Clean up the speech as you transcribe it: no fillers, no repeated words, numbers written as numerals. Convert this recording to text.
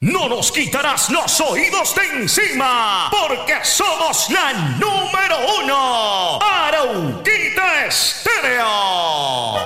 no nos quitarás los oídos de encima, porque somos la número 1.